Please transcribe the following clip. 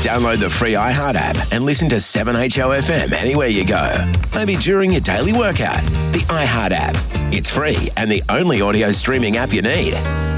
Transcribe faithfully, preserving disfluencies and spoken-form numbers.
Download the free iHeart app and listen to seven H O F M anywhere you go. Maybe during your daily workout. The iHeart app. It's free and the only audio streaming app you need.